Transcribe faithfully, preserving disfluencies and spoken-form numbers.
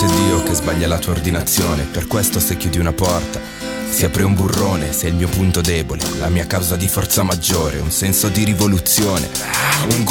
volte Dio che sbaglia la tua ordinazione. Per questo se chiudi una porta si apre un burrone. Sei il mio punto debole, la mia causa di forza maggiore, un senso di rivoluzione, un